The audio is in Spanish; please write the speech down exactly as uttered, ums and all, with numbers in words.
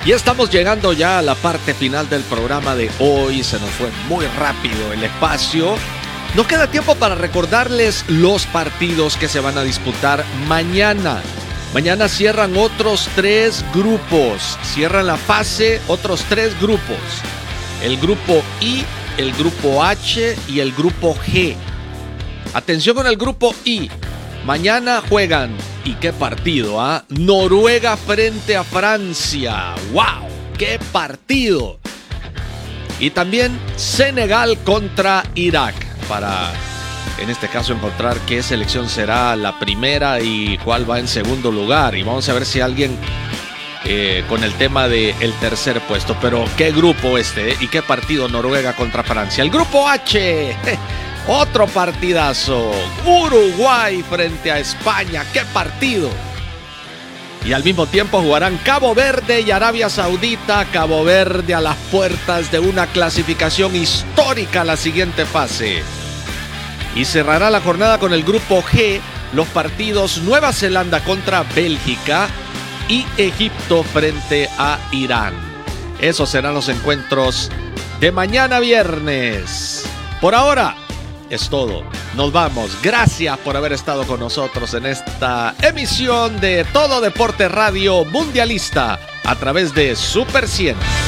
Y estamos llegando ya a la parte final del programa de hoy. Se nos fue muy rápido el espacio. Nos queda tiempo para recordarles los partidos que se van a disputar mañana. Mañana cierran otros tres grupos. Cierran la fase otros tres grupos. El grupo I, el grupo H y el grupo G. Atención con el grupo I. Mañana juegan, ¿y qué partido? ¿Ah? Noruega frente a Francia. ¡Wow! ¡Qué partido! Y también Senegal contra Irak. Para, en este caso, encontrar qué selección será la primera y cuál va en segundo lugar. Y vamos a ver si alguien eh, con el tema del tercer puesto. Pero qué grupo este, ¿eh? Y qué partido Noruega contra Francia. El grupo H. Otro partidazo. Uruguay frente a España. ¡Qué partido! Y al mismo tiempo jugarán Cabo Verde y Arabia Saudita. Cabo Verde a las puertas de una clasificación histórica a la siguiente fase. Y cerrará la jornada con el grupo G. Los partidos Nueva Zelanda contra Bélgica y Egipto frente a Irán. Esos serán los encuentros de mañana viernes. Por ahora es todo. Nos vamos. Gracias por haber estado con nosotros en esta emisión de Todo Deporte Radio Mundialista a través de Super cien.